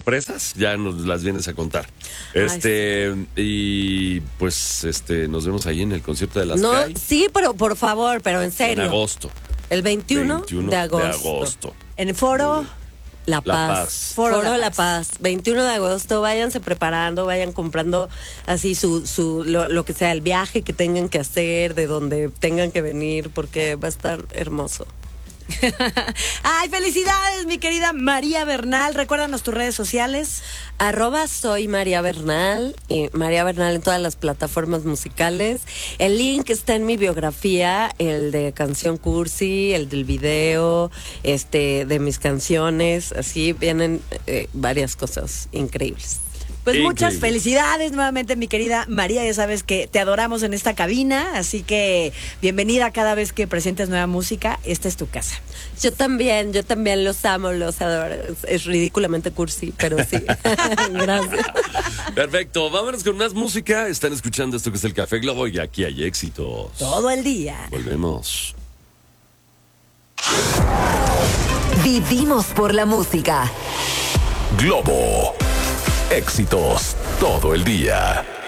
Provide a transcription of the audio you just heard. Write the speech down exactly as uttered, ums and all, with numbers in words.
sorpresas, ya nos las vienes a contar. Este, Ay, sí. Y pues este, nos vemos ahí en el concierto de las No, K I. sí, pero por favor, pero en serio. En agosto. El veintiuno, veintiuno de agosto. de agosto. En el foro. La La Paz. Paz. Foro, Foro La La Paz. veintiuno de agosto, váyanse preparando, vayan comprando así su, su lo, lo que sea, el viaje que tengan que hacer, de donde tengan que venir, porque va a estar hermoso. Ay, felicidades, mi querida María Bernal. Recuérdanos tus redes sociales. Arroba soy María Bernal, y María Bernal en todas las plataformas musicales. El link está en mi biografía, el de Canción Cursi, el del video, este, de mis canciones. Así vienen eh, varias cosas increíbles. Pues Increíble. muchas felicidades nuevamente, mi querida María. Ya sabes que te adoramos en esta cabina, así que bienvenida cada vez que presentes nueva música. Esta es tu casa. Yo también, yo también los amo, los adoro. Es, es ridículamente cursi, pero sí. Gracias. Perfecto, vámonos con más música. Están escuchando esto que es el Café Globo y aquí hay éxitos. Todo el día. Volvemos. Vivimos por la música. Globo. Éxitos todo el día.